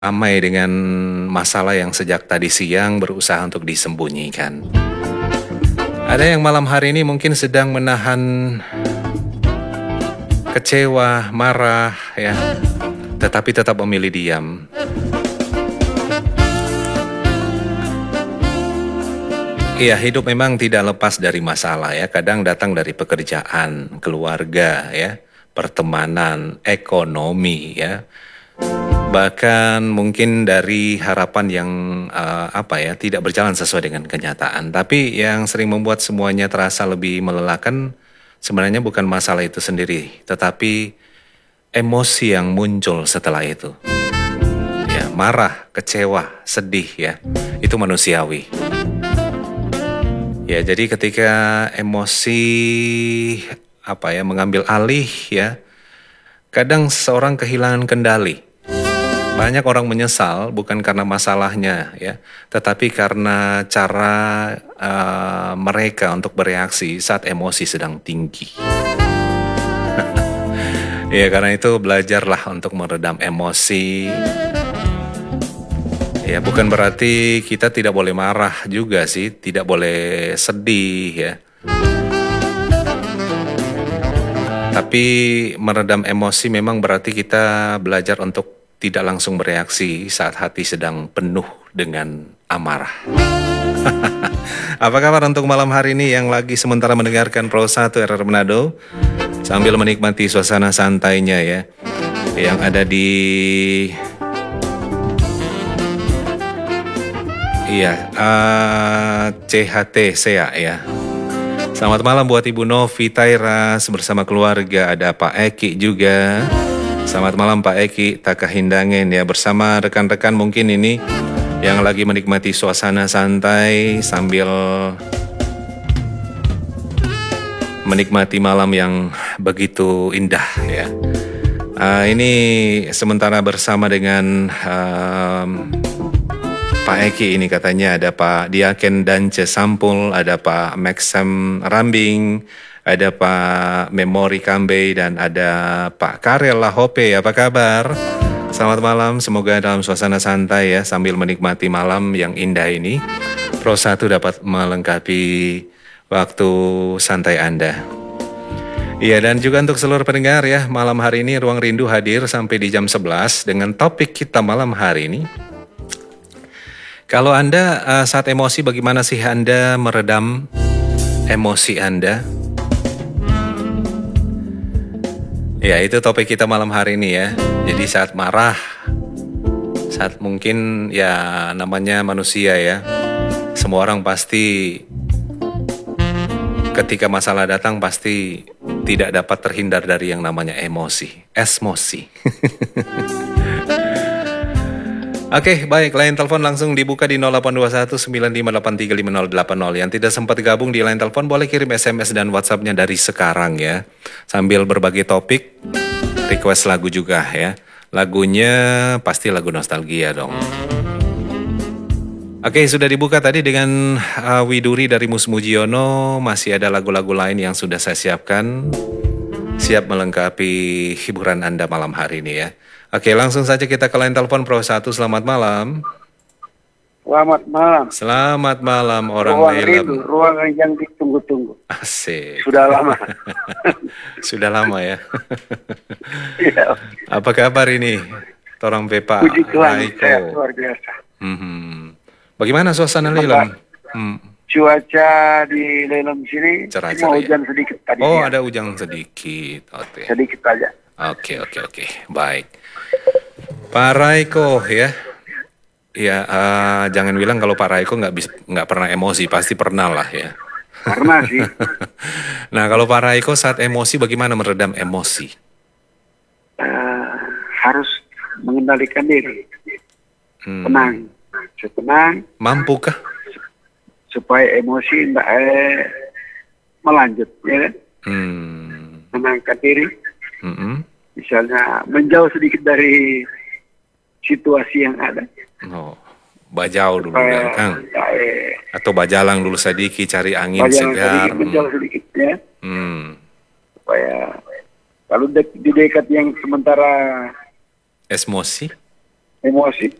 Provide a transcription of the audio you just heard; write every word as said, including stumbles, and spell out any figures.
Ramai dengan masalah yang sejak tadi siang berusaha untuk disembunyikan. Ada yang malam hari ini mungkin sedang menahan kecewa, marah, ya, tetapi tetap memilih diam. Iya, hidup memang tidak lepas dari masalah ya. Kadang datang dari pekerjaan, keluarga, ya, pertemanan, ekonomi, ya. Bahkan mungkin dari harapan yang uh, apa ya tidak berjalan sesuai dengan kenyataan. Tapi yang sering membuat semuanya terasa lebih melelahkan sebenarnya bukan masalah itu sendiri, tetapi emosi yang muncul setelah itu. Ya, marah, kecewa, sedih ya. Itu manusiawi. Ya, jadi ketika emosi apa ya mengambil alih ya, kadang seseorang kehilangan kendali. Banyak orang menyesal bukan karena masalahnya ya, tetapi karena cara uh, mereka untuk bereaksi saat emosi sedang tinggi. Ya, karena itu belajarlah untuk meredam emosi. Ya, bukan berarti kita tidak boleh marah juga sih, tidak boleh sedih ya. Tapi meredam emosi memang berarti kita belajar untuk tidak langsung bereaksi saat hati sedang penuh dengan amarah. Apa kabar untuk malam hari ini yang lagi sementara mendengarkan Pro satu R R Manado sambil menikmati suasana santainya ya, yang ada di iya uh, C H T S E A ya. Selamat malam buat Ibu Novi Tairas bersama keluarga, ada Pak Eki juga. Selamat malam Pak Eki, tak kehindangan ya, bersama rekan-rekan mungkin ini yang lagi menikmati suasana santai sambil menikmati malam yang begitu indah ya. Uh, ini sementara bersama dengan um, Pak Eki ini katanya ada Pak Diaken Dance Sampul, ada Pak Maxam Rambing, ada Pak Memori Kambe, dan ada Pak Karel Lahope. Apa kabar? Selamat malam, semoga dalam suasana santai ya, sambil menikmati malam yang indah ini, Pro satu dapat melengkapi waktu santai Anda. Iya, dan juga untuk seluruh pendengar ya, malam hari ini Ruang Rindu hadir sampai di jam sebelas dengan topik kita malam hari ini. Kalau Anda uh, saat emosi, bagaimana sih Anda meredam emosi Anda? Ya, itu topik kita malam hari ini ya. Jadi saat marah, saat mungkin ya namanya manusia ya, semua orang pasti ketika masalah datang pasti tidak dapat terhindar dari yang namanya emosi, esmosi. Oke, baik, line telepon langsung dibuka di nol delapan dua satu sembilan lima delapan tiga lima nol delapan nol. Yang tidak sempat gabung di line telepon boleh kirim S M S dan WhatsApp-nya dari sekarang ya. Sambil berbagi topik, request lagu juga ya. Lagunya pasti lagu nostalgia dong. Oke, sudah dibuka tadi dengan uh, Widuri dari Mus Mujiono. Masih ada lagu-lagu lain yang sudah saya siapkan, siap melengkapi hiburan Anda malam hari ini ya. Oke, langsung saja kita ke line telepon Pro satu. Selamat malam. Selamat malam. Selamat malam orang ruang dalam. Rindu, ruang yang ditunggu-tunggu. Asik. Sudah lama. Sudah lama ya. Ya. Apa kabar ini? Torang Pepa. Puji Tuhan, sehat luar biasa. Hmm. Bagaimana suasana Lelem? Hmm. Cuaca di Lelem sini Cerah, cuma cerah, hujan ya? sedikit tadi. Oh, ya. ada hujan sedikit. Oke. Sedikit aja. Oke, oke, oke. Baik. Pak Raiko ya. Ya, uh, jangan bilang kalau Pak Raiko nggak bis- nggak pernah emosi, pasti pernah lah ya. Karena sih. Nah, kalau Pak Raiko saat emosi, bagaimana meredam emosi? Uh, harus mengendalikan diri. Hmm. Tenang. Setenang. Mampukah? Supaya emosi tidak eh, melanjut, ya kan? Hmm. Menangkan diri. Mm-mm. Misalnya menjauh sedikit dari situasi yang ada. Oh, bajau dulu Supaya, ya, Kang. Eh, Atau bajalang dulu sedikit, cari angin Bajalan segar. sedikit, menjauh sedikit ya. Hmm. Supaya kalau de- di dekat yang sementara Emosi? emosi.